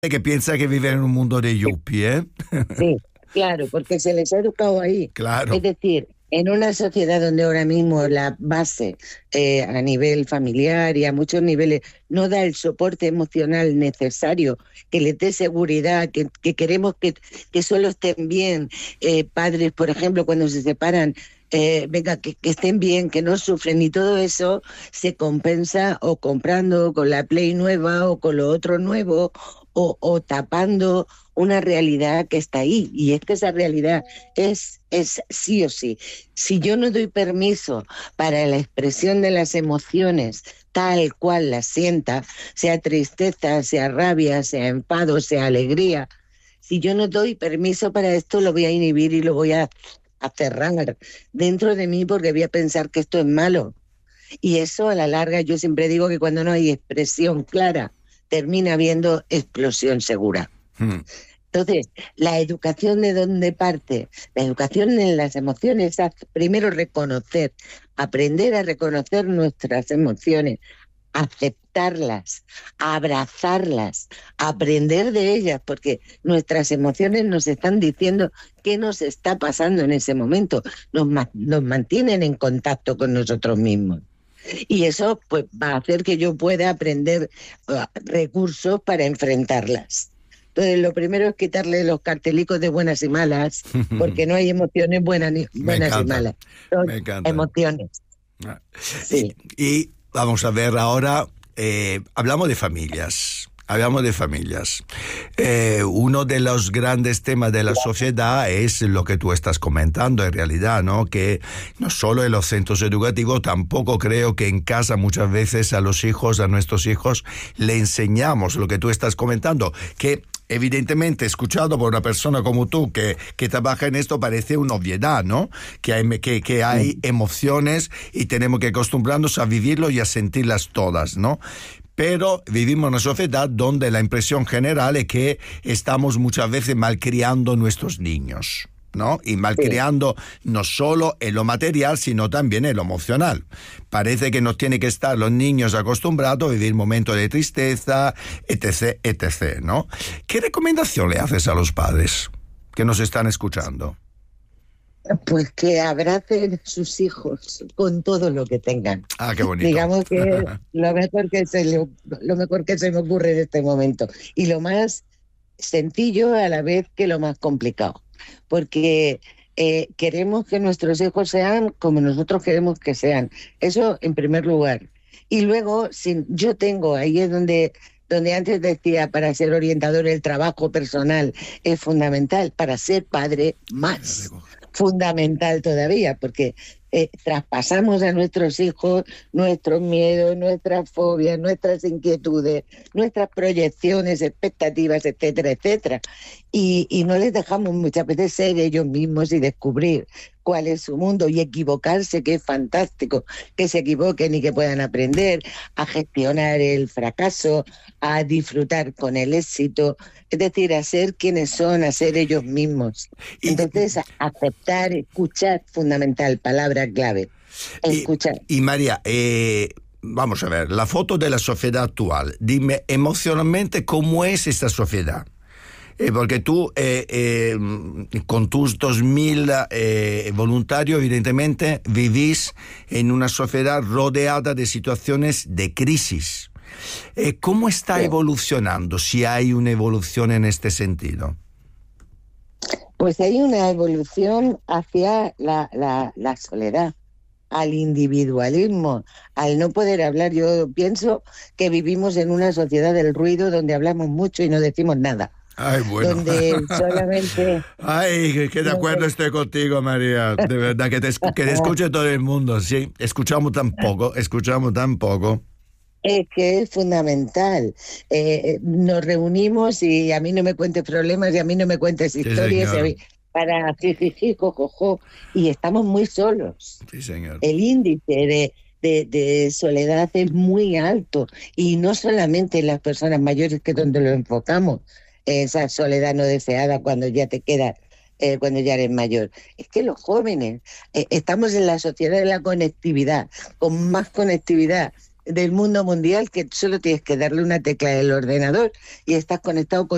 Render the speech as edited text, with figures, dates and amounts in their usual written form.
que piensa que vive en un mundo de yuppie, ¿eh? Sí, claro, porque se les ha educado ahí. Es Claro. decir, en una sociedad donde ahora mismo la base a nivel familiar y a muchos niveles no da el soporte emocional necesario, que les dé seguridad, que queremos que solo estén bien, padres, por ejemplo, cuando se separan, venga, que estén bien, que no sufren y todo eso se compensa o comprando con la Play nueva o con lo otro nuevo o tapando una realidad que está ahí. Y es que esa realidad es sí o sí. Si yo no doy permiso para la expresión de las emociones tal cual las sienta, sea tristeza, sea rabia, sea enfado, sea alegría, si yo no doy permiso para esto, lo voy a inhibir y lo voy a cerrar dentro de mí porque voy a pensar que esto es malo. Y eso a la larga, yo siempre digo que cuando no hay expresión clara, termina habiendo explosión segura. Mm. Entonces, la educación de dónde parte, la educación en las emociones, primero reconocer, aprender a reconocer nuestras emociones, aceptarlas, abrazarlas, aprender de ellas, porque nuestras emociones nos están diciendo qué nos está pasando en ese momento, nos mantienen en contacto con nosotros mismos. Y eso pues va a hacer que yo pueda aprender recursos para enfrentarlas. Entonces, lo primero es quitarle los cartelicos de buenas y malas, porque no hay emociones Me buenas y encanta, malas. Son me encanta. emociones, Y, sí. y vamos a ver ahora, hablamos de familias. Hablamos de familias. Uno de los grandes temas de la sociedad es lo que tú estás comentando en realidad, ¿no? Que no solo en los centros educativos, tampoco creo que en casa muchas veces a los hijos, a nuestros hijos, le enseñamos lo que tú estás comentando, que evidentemente, escuchado por una persona como tú que trabaja en esto, parece una obviedad, ¿no? Que hay emociones y tenemos que acostumbrarnos a vivirlo y a sentirlas todas, ¿no? Pero vivimos en una sociedad donde la impresión general es que estamos muchas veces malcriando nuestros niños, ¿no? Y Sí. malcriando no solo en lo material, sino también en lo emocional. Parece que nos tiene que estar los niños acostumbrados a vivir momentos de tristeza, etc., etc., ¿no? ¿Qué recomendación le haces a los padres que nos están escuchando? Pues que abracen sus hijos con todo lo que tengan. Ah, qué bonito. Digamos que lo mejor que se me ocurre en este momento. Y lo más sencillo a la vez que lo más complicado. Porque queremos que nuestros hijos sean como nosotros queremos que sean. Eso en primer lugar. Y luego, yo tengo, ahí es donde antes decía, para ser orientador el trabajo personal es fundamental, para ser padre más fundamental todavía, porque traspasamos a nuestros hijos nuestros miedos, nuestras fobias, nuestras inquietudes, nuestras proyecciones, expectativas, etcétera, etcétera. Y no les dejamos muchas veces ser ellos mismos y descubrir cuál es su mundo y equivocarse, que es fantástico, que se equivoquen y que puedan aprender a gestionar el fracaso, a disfrutar con el éxito, es decir, a ser quienes son, a ser ellos mismos. Y, Entonces, aceptar, escuchar, fundamental, palabra clave, y, escuchar. y María, vamos a ver, la foto de la sociedad actual. Dime emocionalmente cómo es esta sociedad. Porque tú, con tus 2000 voluntarios, evidentemente, vivís en una sociedad rodeada de situaciones de crisis. ¿Cómo está evolucionando, si hay una evolución en este sentido? Pues hay una evolución hacia la soledad, al individualismo, al no poder hablar. Yo pienso que vivimos en una sociedad del ruido donde hablamos mucho y no decimos nada. Ay, bueno. Donde solamente... Ay, que de acuerdo estoy contigo, María. De verdad, que te escuche todo el mundo, sí. Escuchamos tan poco, escuchamos tan poco. Es que es fundamental. Nos reunimos y a mí no me cuentes problemas y a mí no me cuentes Sí, historias señor. para jijiji, jojojo, y estamos muy solos. Sí, señor. El índice de soledad es muy alto y no solamente en las personas mayores, que es donde lo enfocamos, esa soledad no deseada cuando ya te quedas, cuando ya eres mayor. Es que los jóvenes, estamos en la sociedad de la conectividad, con más conectividad del mundo mundial, que solo tienes que darle una tecla del ordenador y estás conectado con